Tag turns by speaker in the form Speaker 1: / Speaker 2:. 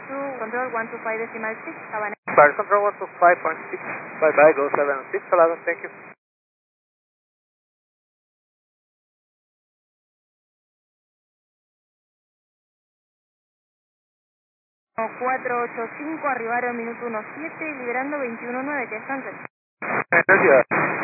Speaker 1: Control 125.6, Havana.
Speaker 2: Fire Control 125.6. Bye-bye, go 76, 11, thank you.
Speaker 1: 485, arribaron minuto 17, liberando 21.9, que es Sunset.
Speaker 2: Gracias.